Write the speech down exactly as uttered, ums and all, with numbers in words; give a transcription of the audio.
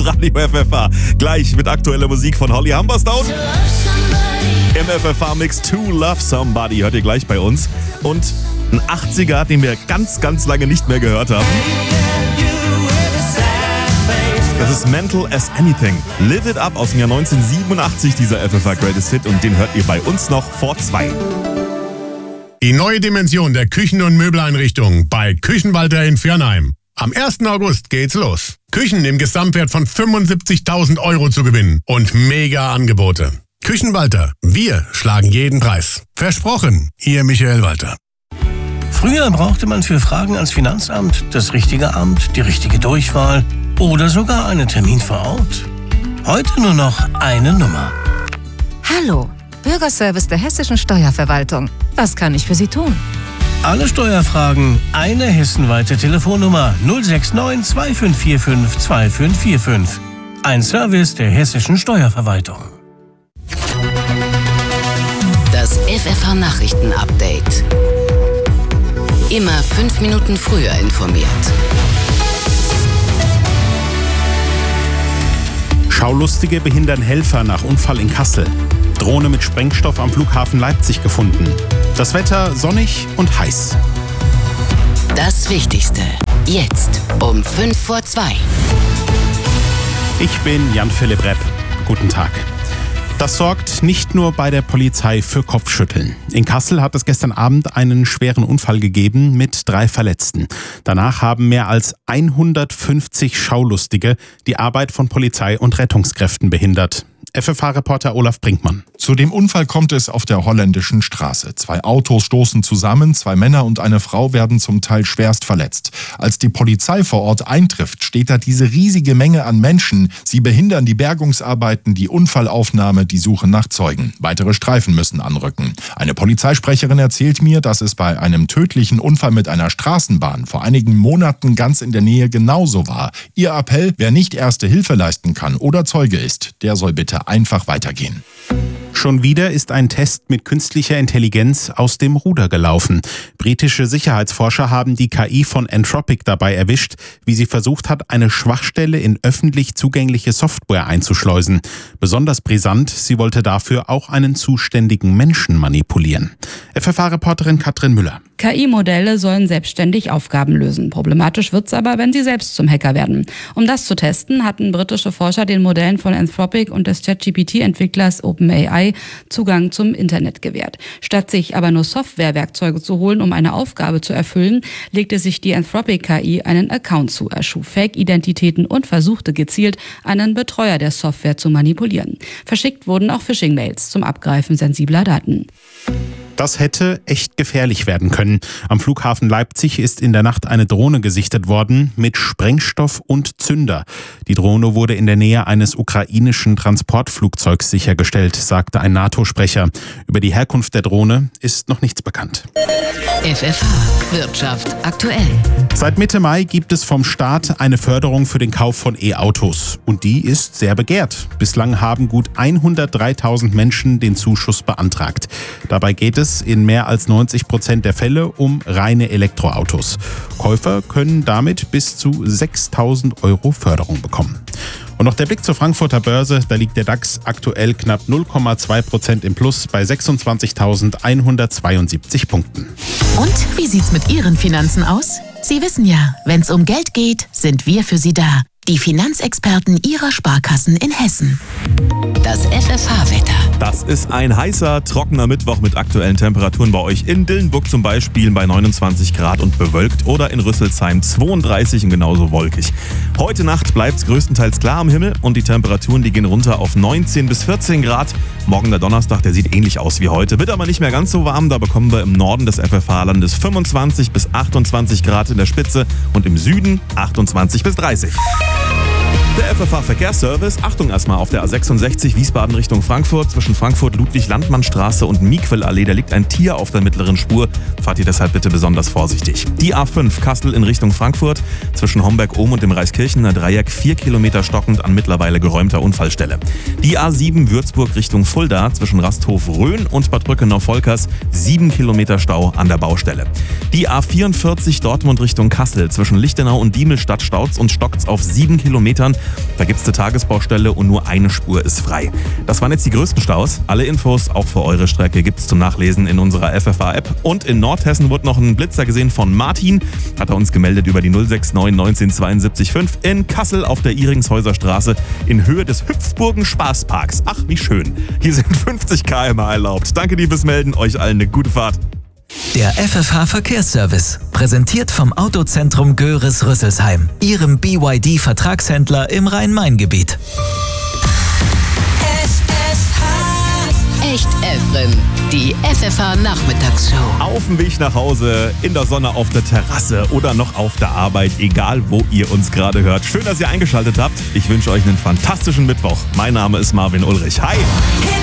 Radio F F H. Gleich mit aktueller Musik von Holly Humberstone. Im F F H-Mix To Love Somebody hört ihr gleich bei uns. Und ein achtziger, den wir ganz, ganz lange nicht mehr gehört haben. Das ist Mental as Anything. Live It Up aus dem Jahr neunzehnhundertsiebenundachtzig, dieser F F H Greatest Hit. Und den hört ihr bei uns noch vor zwei. Die neue Dimension der Küchen- und Möbeleinrichtung bei Küchenwalter in Viernheim. Am ersten August geht's los. Küchen im Gesamtwert von fünfundsiebzigtausend Euro zu gewinnen und mega Angebote. Küchenwalter, wir schlagen jeden Preis. Versprochen, Ihr Michael Walter. Früher brauchte man für Fragen ans Finanzamt das richtige Amt, die richtige Durchwahl oder sogar einen Termin vor Ort. Heute nur noch eine Nummer. Hallo, Bürgerservice der Hessischen Steuerverwaltung. Was kann ich für Sie tun? Alle Steuerfragen, eine hessenweite Telefonnummer null sechs neun zwei fünf vier fünf zwei fünf vier fünf. Ein Service der Hessischen Steuerverwaltung. Das F F H-Nachrichten-Update. Immer fünf Minuten früher informiert. Schaulustige behindern Helfer nach Unfall in Kassel. Drohne mit Sprengstoff am Flughafen Leipzig gefunden. Das Wetter sonnig und heiß. Das Wichtigste. Jetzt um fünf vor zwei. Ich bin Jan-Philipp Repp. Guten Tag. Das sorgt nicht nur bei der Polizei für Kopfschütteln. In Kassel hat es gestern Abend einen schweren Unfall gegeben mit drei Verletzten. Danach haben mehr als hundertfünfzig Schaulustige die Arbeit von Polizei und Rettungskräften behindert. F F H-Reporter Olaf Brinkmann. Zu dem Unfall kommt es auf der holländischen Straße. Zwei Autos stoßen zusammen, zwei Männer und eine Frau werden zum Teil schwerst verletzt. Als die Polizei vor Ort eintrifft, steht da diese riesige Menge an Menschen. Sie behindern die Bergungsarbeiten, die Unfallaufnahme, die Suche nach Zeugen. Weitere Streifen müssen anrücken. Eine Polizeisprecherin erzählt mir, dass es bei einem tödlichen Unfall mit einer Straßenbahn vor einigen Monaten ganz in der Nähe genauso war. Ihr Appell, wer nicht erste Hilfe leisten kann oder Zeuge ist, der soll bitte einfach weitergehen. Schon wieder ist ein Test mit künstlicher Intelligenz aus dem Ruder gelaufen. Britische Sicherheitsforscher haben die K I von Anthropic dabei erwischt, wie sie versucht hat, eine Schwachstelle in öffentlich zugängliche Software einzuschleusen. Besonders brisant, sie wollte dafür auch einen zuständigen Menschen manipulieren. F F H-Reporterin Katrin Müller. K I-Modelle sollen selbstständig Aufgaben lösen. Problematisch wird's aber, wenn sie selbst zum Hacker werden. Um das zu testen, hatten britische Forscher den Modellen von Anthropic und des ChatGPT-Entwicklers OpenAI Zugang zum Internet gewährt. Statt sich aber nur Softwarewerkzeuge zu holen, um eine Aufgabe zu erfüllen, legte sich die Anthropic-K I einen Account zu, erschuf Fake-Identitäten und versuchte gezielt, einen Betreuer der Software zu manipulieren. Verschickt wurden auch Phishing-Mails zum Abgreifen sensibler Daten. Das hätte echt gefährlich werden können. Am Flughafen Leipzig ist in der Nacht eine Drohne gesichtet worden mit Sprengstoff und Zünder. Die Drohne wurde in der Nähe eines ukrainischen Transportflugzeugs sichergestellt, sagte ein NATO-Sprecher. Über die Herkunft der Drohne ist noch nichts bekannt. F F H Wirtschaft aktuell. Seit Mitte Mai gibt es vom Staat eine Förderung für den Kauf von E-Autos. Und die ist sehr begehrt. Bislang haben gut hundertdreitausend Menschen den Zuschuss beantragt. Dabei geht es in mehr als neunzig Prozent der Fälle um reine Elektroautos. Käufer können damit bis zu sechstausend Euro Förderung bekommen. Und noch der Blick zur Frankfurter Börse. Da liegt der DAX aktuell knapp null Komma zwei Prozent im Plus bei sechsundzwanzigtausendeinhundertzweiundsiebzig Punkten. Und wie sieht's mit Ihren Finanzen aus? Sie wissen ja, wenn's um Geld geht, sind wir für Sie da. Die Finanzexperten Ihrer Sparkassen in Hessen. Das F F H-Wetter. Das ist ein heißer, trockener Mittwoch mit aktuellen Temperaturen bei euch. In Dillenburg zum Beispiel bei neunundzwanzig Grad und bewölkt oder in Rüsselsheim zweiunddreißig und genauso wolkig. Heute Nacht bleibt es größtenteils klar am Himmel und die Temperaturen, die gehen runter auf neunzehn bis vierzehn Grad. Morgen der Donnerstag, der sieht ähnlich aus wie heute. Wird aber nicht mehr ganz so warm, da bekommen wir im Norden des F F H-Landes fünfundzwanzig bis achtundzwanzig Grad in der Spitze und im Süden achtundzwanzig bis dreißig. Der F F H-Verkehrsservice. Achtung erstmal auf der A sechsundsechzig Wiesbaden Richtung Frankfurt. Zwischen Frankfurt-Ludwig-Landmann-Straße und Miegwell-Allee, da liegt ein Tier auf der mittleren Spur. Fahrt ihr deshalb bitte besonders vorsichtig. Die A fünf Kassel in Richtung Frankfurt. Zwischen Homberg-Ohm und dem Reichskirchener Dreieck vier Kilometer stockend an mittlerweile geräumter Unfallstelle. Die A sieben Würzburg Richtung Fulda. Zwischen Rasthof-Rhön und Bad Brückenau-Volkers sieben Kilometer Stau an der Baustelle. Die A vierundvierzig Dortmund Richtung Kassel. Zwischen Lichtenau und Diemelstadt staut's und stockt's auf sieben Kilometern. Da gibt's eine Tagesbaustelle und nur eine Spur ist frei. Das waren jetzt die größten Staus. Alle Infos auch für eure Strecke gibt's zum Nachlesen in unserer F F A-App. Und in Nordhessen wurde noch ein Blitzer gesehen von Martin. Hat er uns gemeldet über die null sechs neun neunzehn zweiundsiebzig fünf in Kassel auf der Iringshäuser Straße in Höhe des Hüpfburgen Spaßparks. Ach, wie schön. Hier sind fünfzig Kilometer pro Stunde erlaubt. Danke dir fürs Melden. Euch allen eine gute Fahrt. Der F F H-Verkehrsservice, präsentiert vom Autozentrum Göres-Rüsselsheim, Ihrem B Y D-Vertragshändler im Rhein-Main-Gebiet. Echt Efren, die F F H-Nachmittagsshow. Auf dem Weg nach Hause, in der Sonne auf der Terrasse oder noch auf der Arbeit, egal wo ihr uns gerade hört. Schön, dass ihr eingeschaltet habt. Ich wünsche euch einen fantastischen Mittwoch. Mein Name ist Marvin Ulrich. Hi!